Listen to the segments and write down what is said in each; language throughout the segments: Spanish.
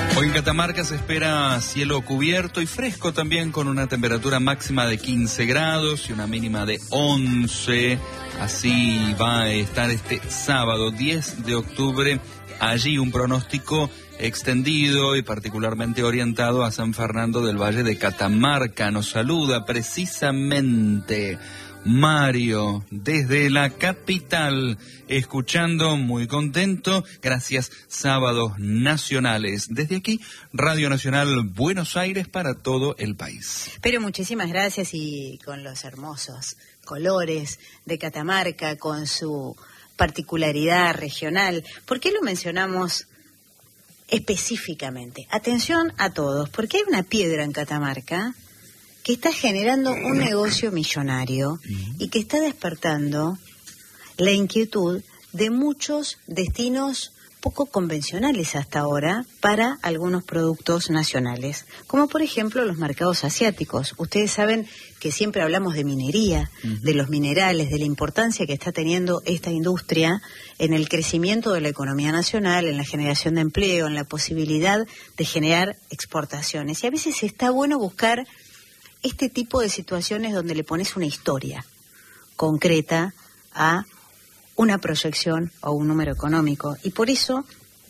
Hoy en Catamarca se espera cielo cubierto y fresco también, con una temperatura máxima de 15 grados y una mínima de 11. Así va a estar este sábado 10 de octubre. Allí un pronóstico extendido y particularmente orientado a San Fernando del Valle de Catamarca. Nos saluda precisamente Mario desde la capital, escuchando, muy contento. Gracias, Sábados Nacionales. Desde aquí, Radio Nacional Buenos Aires para todo el país. Pero muchísimas gracias, y con los hermosos colores de Catamarca, con su particularidad regional. ¿Por qué lo mencionamos específicamente? Atención a todos, porque hay una piedra en Catamarca que está generando un negocio millonario y que está despertando la inquietud de muchos destinos poco convencionales hasta ahora para algunos productos nacionales, como por ejemplo los mercados asiáticos. Ustedes saben que siempre hablamos de minería, de los minerales, de la importancia que está teniendo esta industria en el crecimiento de la economía nacional, en la generación de empleo, en la posibilidad de generar exportaciones. Y a veces está bueno buscar este tipo de situaciones donde le pones una historia concreta a una proyección o un número económico. Y por eso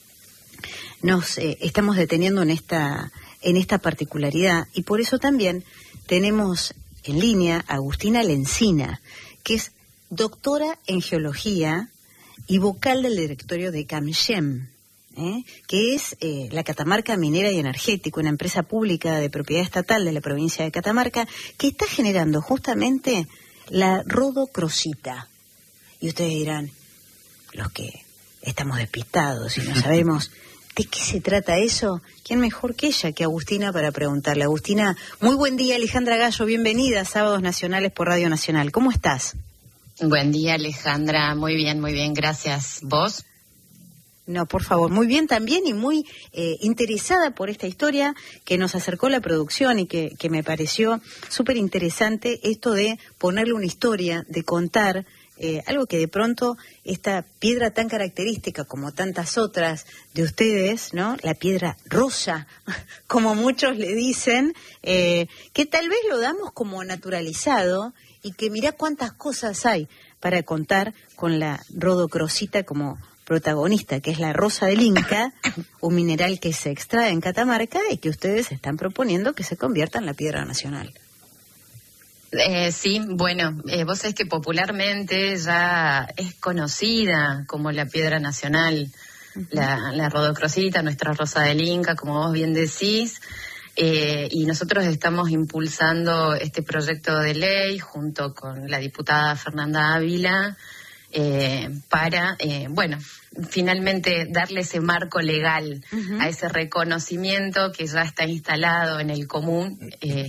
nos estamos deteniendo en esta particularidad. Y por eso también tenemos en línea a Agustina Lencina, que es doctora en geología y vocal del directorio de CAMGEM, que es la Catamarca Minera y Energético, una empresa pública de propiedad estatal de la provincia de Catamarca, que está generando justamente la rodocrosita. Y ustedes dirán, los que estamos despistados y no sabemos de qué se trata eso, ¿quién mejor que ella, que Agustina, para preguntarle? Agustina, muy buen día. Alejandra Gallo, bienvenida a Sábados Nacionales por Radio Nacional. ¿Cómo estás? Buen día, Alejandra. Muy bien, gracias. ¿Vos? No, por favor, muy bien también, y muy interesada por esta historia que nos acercó la producción y que me pareció súper interesante, esto de ponerle una historia, de contar algo que de pronto esta piedra tan característica como tantas otras de ustedes, ¿no? La piedra rosa, como muchos le dicen, que tal vez lo damos como naturalizado, y que mirá cuántas cosas hay para contar con la rodocrosita como protagonista, que es la rosa del Inca, un mineral que se extrae en Catamarca y que ustedes están proponiendo que se convierta en la piedra nacional. Sí, bueno, vos sabés que popularmente ya es conocida como la piedra nacional, la rodocrosita, nuestra rosa del Inca, como vos bien decís, y nosotros estamos impulsando este proyecto de ley junto con la diputada Fernanda Ávila, para, finalmente darle ese marco legal a ese reconocimiento que ya está instalado en el común,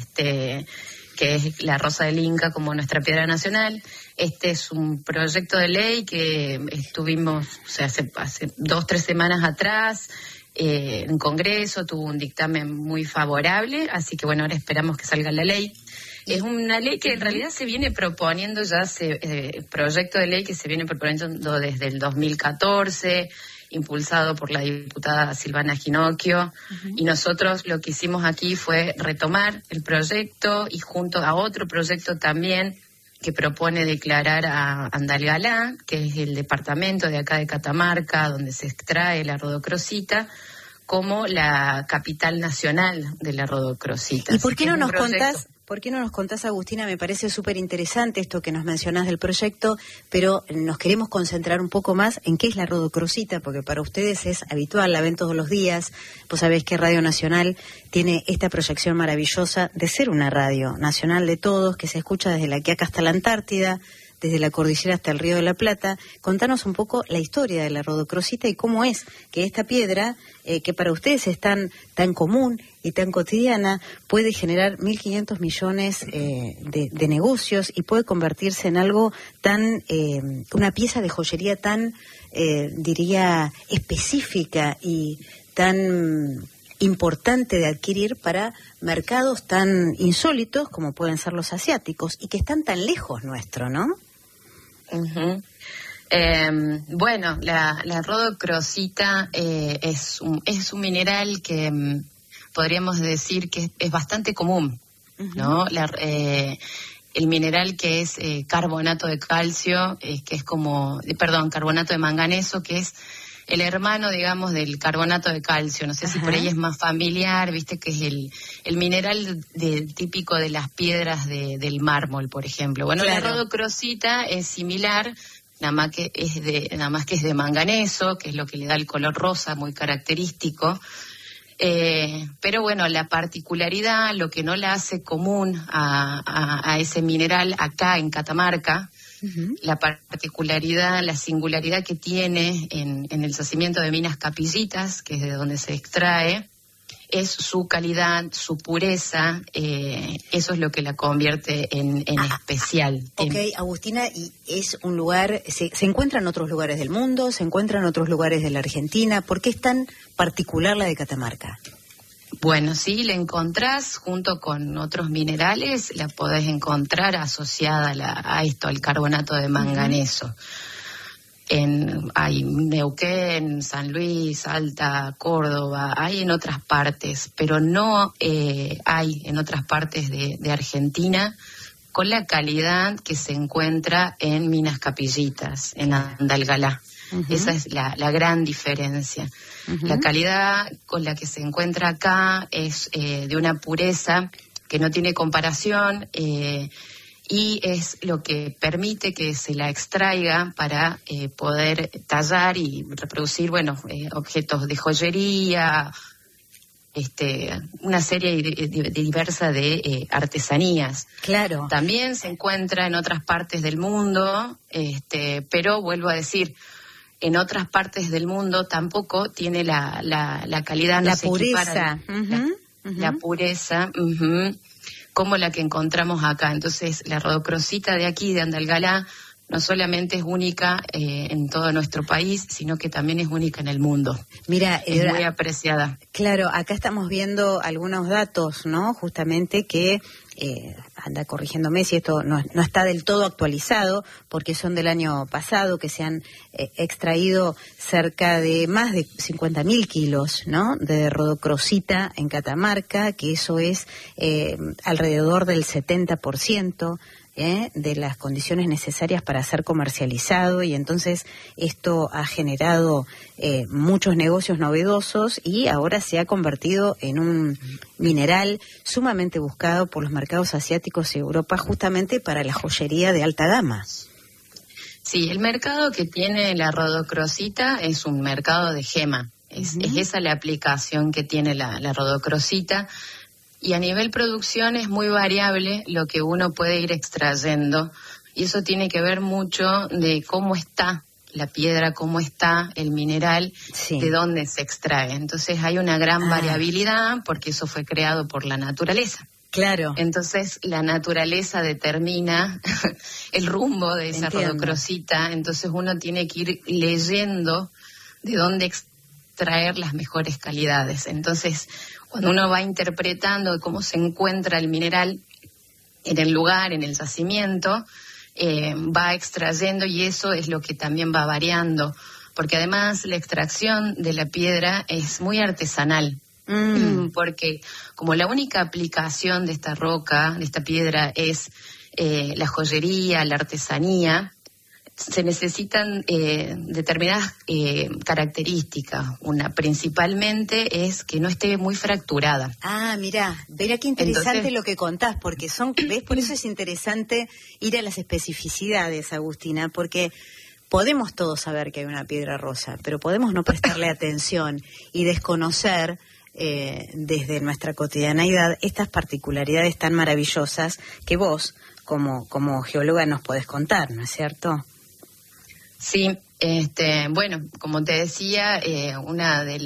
que es la rosa del Inca como nuestra piedra nacional. Este es un proyecto de ley que estuvimos, hace 2-3 semanas atrás, en Congreso, tuvo un dictamen muy favorable, así que ahora esperamos que salga la ley. Es una ley que en realidad se viene proponiendo proyecto de ley que se viene proponiendo desde el 2014, impulsado por la diputada Silvana Ginocchio, y nosotros lo que hicimos aquí fue retomar el proyecto, y junto a otro proyecto también que propone declarar a Andalgalá, que es el departamento de acá de Catamarca, donde se extrae la rodocrosita, como la capital nacional de la rodocrosita. ¿Y por qué no nos contás? ¿Por qué no nos contás, Agustina? Me parece súper interesante esto que nos mencionás del proyecto, pero nos queremos concentrar un poco más en qué es la rodocrosita, porque para ustedes es habitual, la ven todos los días. Vos sabés que Radio Nacional tiene esta proyección maravillosa de ser una radio nacional de todos, que se escucha desde la Quiaca hasta la Antártida, desde la cordillera hasta el Río de la Plata. Contanos un poco la historia de la rodocrosita y cómo es que esta piedra, que para ustedes es tan común y tan cotidiana, puede generar 1.500 millones de negocios y puede convertirse en algo tan, una pieza de joyería tan, diría, específica y tan importante de adquirir para mercados tan insólitos como pueden ser los asiáticos y que están tan lejos nuestro, ¿no? Bueno, la rodocrosita es un mineral que podríamos decir que es bastante común, ¿no? El mineral que es carbonato de calcio, que es carbonato de manganeso, que es el hermano, digamos, del carbonato de calcio. No sé si por ahí es más familiar, viste, que es el mineral típico de las piedras del mármol, por ejemplo. Bueno, claro. La rodocrosita es similar, nada más que es de manganeso, que es lo que le da el color rosa muy característico. Pero bueno, la particularidad, lo que no la hace común a ese mineral acá en Catamarca, la particularidad, la singularidad que tiene en el yacimiento de Minas Capillitas, que es de donde se extrae, es su calidad, su pureza, eso es lo que la convierte en especial. Ok, Agustina, y es un lugar, se encuentra en otros lugares del mundo, se encuentra en otros lugares de la Argentina. ¿Por qué es tan particular la de Catamarca? Bueno, sí, la encontrás junto con otros minerales, la podés encontrar asociada a esto, al carbonato de manganeso. Hay Neuquén, San Luis, Salta, Córdoba, hay en otras partes, pero no hay en otras partes de Argentina con la calidad que se encuentra en Minas Capillitas, en Andalgalá. Esa es la gran diferencia. La calidad con la que se encuentra acá es de una pureza que no tiene comparación, y es lo que permite que se la extraiga para poder tallar y reproducir, objetos de joyería, una serie diversa de artesanías. Claro. También se encuentra en otras partes del mundo, pero vuelvo a decir, en otras partes del mundo tampoco tiene la calidad, la pureza. La pureza, como la que encontramos acá. Entonces, la rodocrosita de aquí, de Andalgalá, no solamente es única en todo nuestro país, sino que también es única en el mundo. Mira, es muy apreciada. Claro, acá estamos viendo algunos datos, ¿no? Justamente que, anda corrigiéndome si esto no está del todo actualizado, porque son del año pasado, que se han extraído cerca de más de 50.000 kilos, ¿no?, de rodocrosita en Catamarca, que eso es alrededor del 70%. De las condiciones necesarias para ser comercializado, y entonces esto ha generado muchos negocios novedosos y ahora se ha convertido en un mineral sumamente buscado por los mercados asiáticos y Europa, justamente para la joyería de alta gama. Sí, el mercado que tiene la rodocrosita es un mercado de gema. Es esa la aplicación que tiene la rodocrosita. Y a nivel producción es muy variable lo que uno puede ir extrayendo, y eso tiene que ver mucho de cómo está la piedra, cómo está el mineral, de dónde se extrae. Entonces hay una gran variabilidad, porque eso fue creado por la naturaleza. Claro. Entonces la naturaleza determina el rumbo de esa rodocrosita, entonces uno tiene que ir leyendo de dónde extraer las mejores calidades. Entonces, cuando uno va interpretando cómo se encuentra el mineral en el lugar, en el yacimiento, va extrayendo, y eso es lo que también va variando, porque además la extracción de la piedra es muy artesanal, porque como la única aplicación de esta roca, de esta piedra, es la joyería, la artesanía, se necesitan determinadas características. Una principalmente es que no esté muy fracturada. Mirá qué interesante lo que contás, porque ¿ves? Por eso es interesante ir a las especificidades, Agustina, porque podemos todos saber que hay una piedra rosa, pero podemos no prestarle atención y desconocer desde nuestra cotidianeidad estas particularidades tan maravillosas que vos, como geóloga, nos podés contar, ¿no es cierto? Sí, bueno, como te decía, una de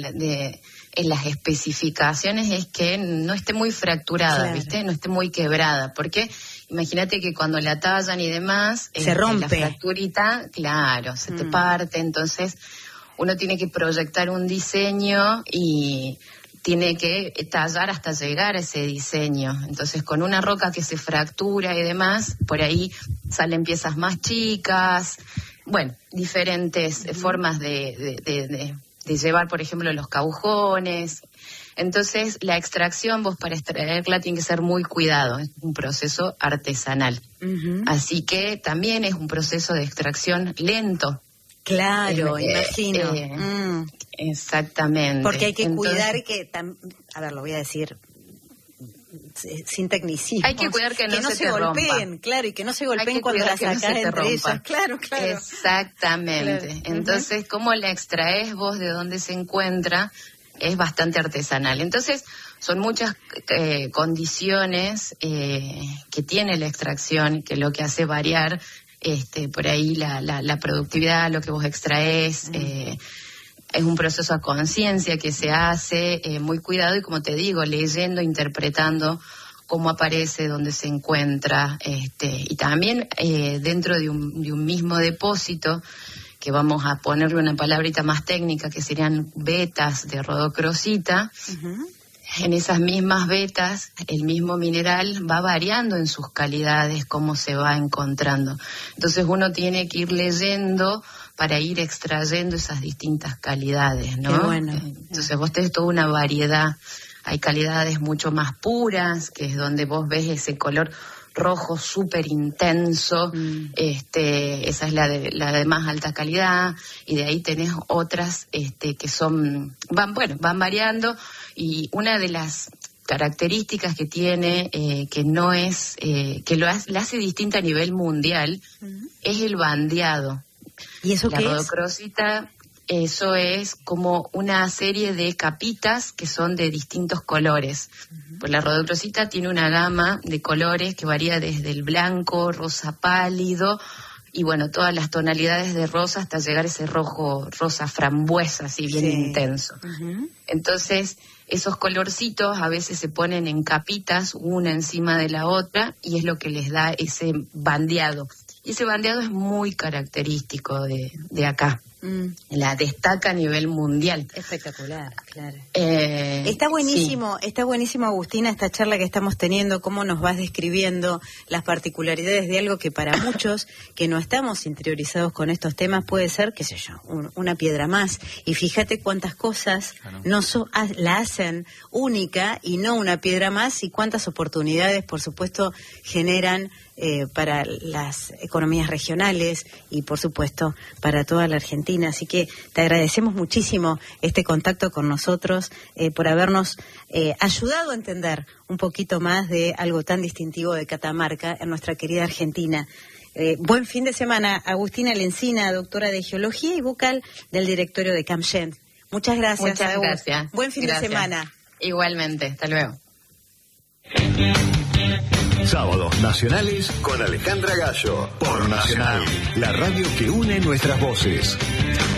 las especificaciones es que no esté muy fracturada, claro, ¿viste? No esté muy quebrada, porque imagínate que cuando la tallan y demás, se rompe. La fracturita, claro, se te parte, entonces uno tiene que proyectar un diseño y tiene que tallar hasta llegar a ese diseño. Entonces, con una roca que se fractura y demás, por ahí salen piezas más chicas. diferentes formas de llevar, por ejemplo, los caujones. Entonces, la extracción, vos para extraerla tiene que ser muy cuidado, es un proceso artesanal. Así que también es un proceso de extracción lento. Claro, imagino. Exactamente. Porque hay que cuidar que, a ver, lo voy a decir sin tecnicismo. Hay que cuidar que no se golpeen, rompa. claro, y que no se golpeen cuando la sacás entre ellas. Claro. Exactamente. Claro. Entonces, ¿cómo la extraes vos de dónde se encuentra? Es bastante artesanal. Entonces, son muchas condiciones que tiene la extracción, que lo que hace variar por ahí la productividad, lo que vos extraes. Es un proceso a conciencia que se hace muy cuidado y, como te digo, leyendo, interpretando cómo aparece, dónde se encuentra, y también dentro de un mismo depósito, que vamos a ponerle una palabrita más técnica, que serían vetas de rodocrosita. En esas mismas vetas, el mismo mineral va variando en sus calidades, cómo se va encontrando. Entonces uno tiene que ir leyendo para ir extrayendo esas distintas calidades, ¿no? Qué bueno. Entonces vos tenés toda una variedad. Hay calidades mucho más puras, que es donde vos ves ese color rojo súper intenso. Esa es la de más alta calidad, y de ahí tenés otras que van variando. Y una de las características que tiene, que no es, que la hace distinta a nivel mundial, es el bandeado. ¿Y eso qué es? La rodocrosita, eso es como una serie de capitas que son de distintos colores. Pues la rodocrosita tiene una gama de colores que varía desde el blanco, rosa pálido, y bueno, todas las tonalidades de rosa hasta llegar a ese rojo, rosa frambuesa, así bien intenso. Entonces, esos colorcitos a veces se ponen en capitas, una encima de la otra, y es lo que les da ese bandeado. Y ese bandeado es muy característico de acá. La destaca a nivel mundial. Espectacular, claro. Está buenísimo, Está buenísimo, Agustina, esta charla que estamos teniendo, cómo nos vas describiendo las particularidades de algo que para muchos que no estamos interiorizados con estos temas puede ser, qué sé yo, una piedra más. Y fíjate cuántas cosas la hacen única y no una piedra más, y cuántas oportunidades, por supuesto, generan para las economías regionales y, por supuesto, para toda la Argentina. Así que te agradecemos muchísimo este contacto con nosotros, por habernos ayudado a entender un poquito más de algo tan distintivo de Catamarca en nuestra querida Argentina. Buen fin de semana, Agustina Lencina, doctora de Geología y vocal del directorio de CAMSHEN. Muchas gracias. Muchas gracias. Buen fin de semana. Igualmente, hasta luego. Sábados nacionales con Alejandra Gallo, por Nacional, la radio que une nuestras voces.